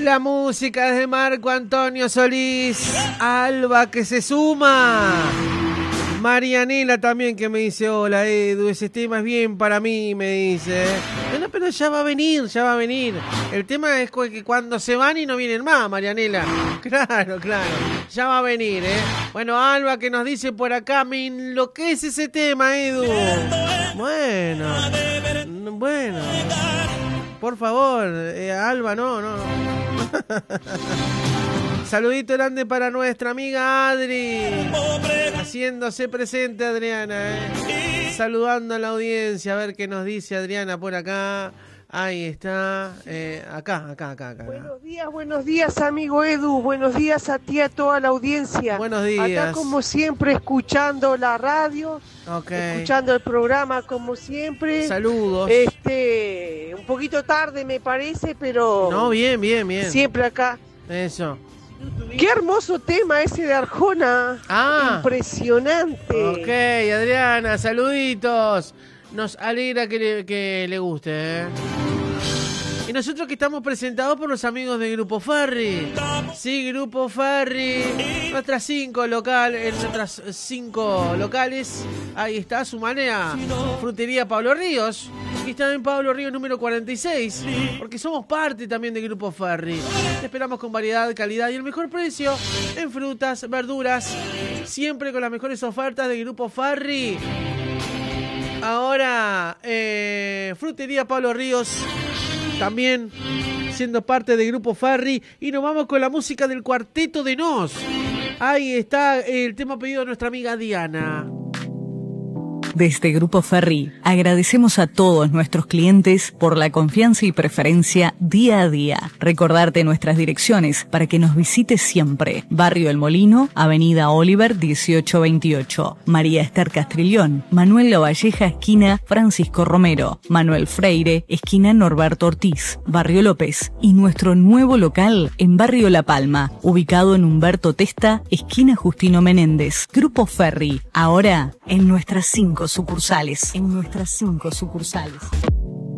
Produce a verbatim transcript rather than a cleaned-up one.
La música es de Marco Antonio Solís. Alba que se suma. Marianela también que me dice, hola Edu, ese tema es bien para mí, me dice. Bueno, pero ya va a venir, ya va a venir. El tema es que cuando se van y no vienen más, Marianela. Claro, claro, ya va a venir, ¿eh? Bueno, Alba que nos dice por acá, me enloquece ese tema, Edu. Bueno, bueno. Por favor, eh, Alba, no, no. Saludito grande para nuestra amiga Adri. Haciéndose presente, Adriana, ¿eh? Saludando a la audiencia, a ver qué nos dice Adriana por acá. Ahí está. Eh, acá, acá, acá, acá. Buenos días, buenos días, amigo Edu. Buenos días a ti, a toda la audiencia. Buenos días. Acá, como siempre, escuchando la radio. Okay. Escuchando el programa, como siempre. Saludos. Este, un poquito tarde, me parece, pero... No, bien, bien, bien. Siempre acá. Eso. Qué hermoso tema ese de Arjona. Ah. Impresionante. Ok, Adriana, saluditos. Nos alegra que le, que le guste, ¿eh? Y nosotros que estamos presentados por los amigos de Grupo Ferry. Sí, Grupo Ferry. Nuestras cinco locales, nuestras cinco locales. Ahí está su manera. Frutería Pablo Ríos. Aquí está en Pablo Ríos número cuarenta y seis. Porque somos parte también de Grupo Ferry. Te esperamos con variedad, calidad y el mejor precio en frutas, verduras. Siempre con las mejores ofertas de Grupo Ferry. Ahora, eh, Frutería Pablo Ríos, también siendo parte del Grupo Ferry. Y nos vamos con la música del Cuarteto de Nos. Ahí está el tema pedido de nuestra amiga Diana. Desde Grupo Ferry, agradecemos a todos nuestros clientes por la confianza y preferencia día a día. Recordarte nuestras direcciones para que nos visites siempre. Barrio El Molino, Avenida Oliver dieciocho veintiocho. María Esther Castrillón, Manuel Lavalleja, esquina Francisco Romero. Manuel Freire, esquina Norberto Ortiz. Barrio López. Y nuestro nuevo local en Barrio La Palma, ubicado en Humberto Testa, esquina Justino Menéndez. Grupo Ferry, ahora en nuestras cinco sucursales. En nuestras cinco sucursales.